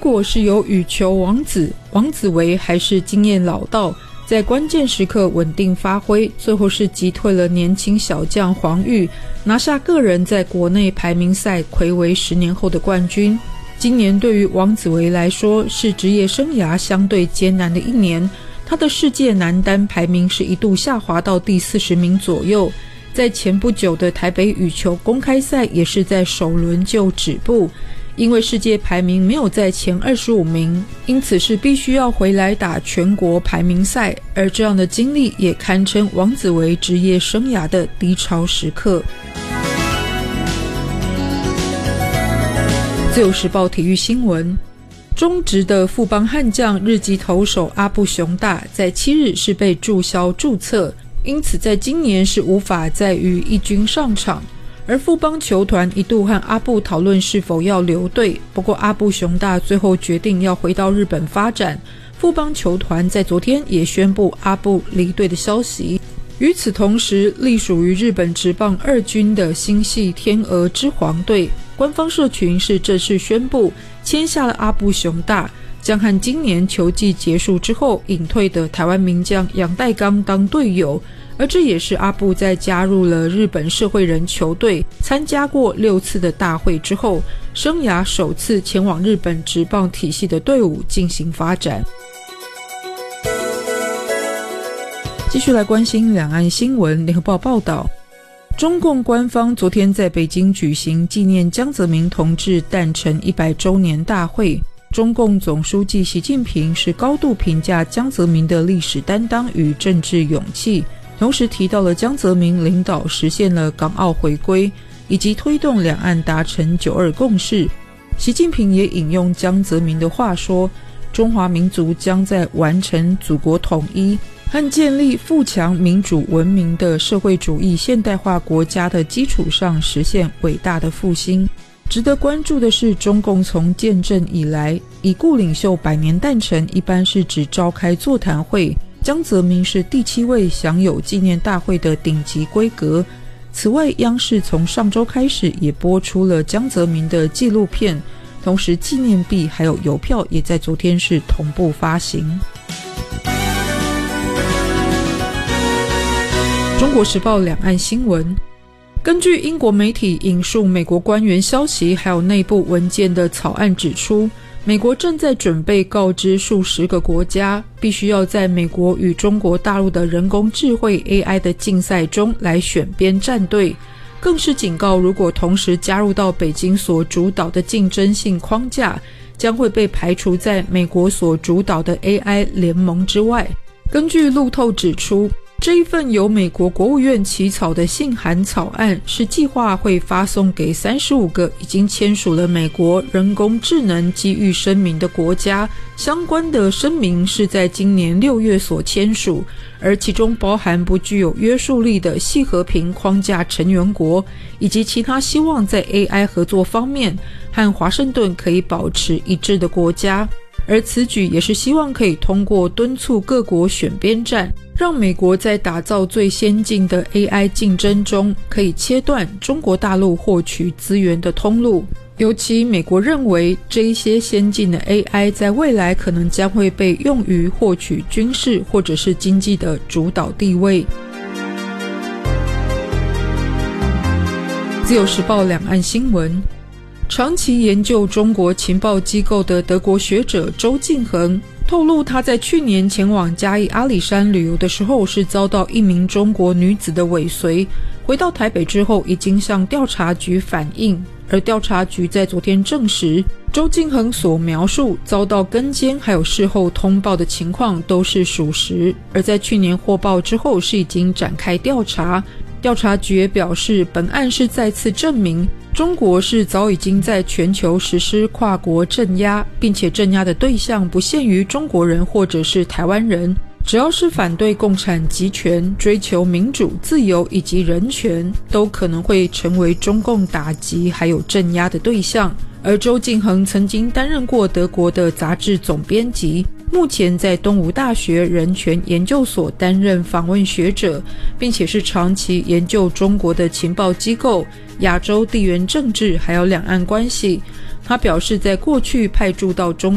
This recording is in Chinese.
果是有羽球王子王子维还是经验老道，在关键时刻稳定发挥，最后是击退了年轻小将黄玉，拿下个人在国内排名赛睽违10年后的冠军。今年对于王子维来说是职业生涯相对艰难的一年，他的世界男单排名是一度下滑到第40名左右，在前不久的台北羽球公开赛也是在首轮就止步，因为世界排名没有在前25名，因此是必须要回来打全国排名赛，而这样的经历也堪称王子维职业生涯的低潮时刻。自由时报体育新闻，中职的富邦悍将日籍投手阿布雄大在7日是被注销注册，因此在今年是无法再与一军上场，而富邦球团一度和阿布讨论是否要留队，不过阿布雄大最后决定要回到日本发展，富邦球团在昨天也宣布阿布离队的消息。与此同时，隶属于日本职棒2军的新系天鹅之皇队官方社群是正式宣布签下了阿布雄大，将和今年球季结束之后隐退的台湾名将杨代刚当队友，而这也是阿布在加入了日本社会人球队，参加过6次的大会之后，生涯首次前往日本职棒体系的队伍进行发展。继续来关心两岸新闻，联合报报道，中共官方昨天在北京举行纪念江泽民同志诞辰100周年大会，中共总书记习近平是高度评价江泽民的历史担当与政治勇气，同时提到了江泽民领导实现了港澳回归，以及推动两岸达成9·2共识。习近平也引用江泽民的话说，中华民族将在完成祖国统一和建立富强民主文明的社会主义现代化国家的基础上实现伟大的复兴。值得关注的是，中共从建政以来，已故领袖100年诞辰一般是指召开座谈会，江泽民是第7位享有纪念大会的顶级规格。此外，央视从上周开始也播出了江泽民的纪录片，同时纪念币还有邮票也在昨天是同步发行。中国时报两岸新闻，根据英国媒体引述美国官员消息还有内部文件的草案指出，美国正在准备告知数十个国家，必须要在美国与中国大陆的人工智慧 AI 的竞赛中来选边站队，更是警告如果同时加入到北京所主导的竞争性框架，将会被排除在美国所主导的 AI 联盟之外。根据路透指出，这一份由美国国务院起草的信函草案是计划会发送给35个已经签署了美国人工智能机遇声明的国家，相关的声明是在今年6月所签署，而其中包含不具有约束力的系和平框架成员国，以及其他希望在 AI 合作方面和华盛顿可以保持一致的国家。而此举也是希望可以通过敦促各国选边站，让美国在打造最先进的 AI 竞争中可以切断中国大陆获取资源的通路。尤其美国认为这一些先进的 AI 在未来可能将会被用于获取军事或者是经济的主导地位。自由时报两岸新闻，长期研究中国情报机构的德国学者周敬恒透露，他在去年前往嘉义阿里山旅游的时候是遭到一名中国女子的尾随，回到台北之后已经向调查局反映，而调查局在昨天证实，周敬恒所描述遭到跟监还有事后通报的情况都是属实，而在去年获报之后是已经展开调查。调查局也表示，本案是再次证明中国是早已经在全球实施跨国镇压，并且镇压的对象不限于中国人或者是台湾人，只要是反对共产集权、追求民主、自由以及人权，都可能会成为中共打击还有镇压的对象。而周敬恒曾经担任过德国的杂志总编辑，目前在东吴大学人权研究所担任访问学者，并且是长期研究中国的情报机构、亚洲地缘政治还有两岸关系。他表示，在过去派驻到中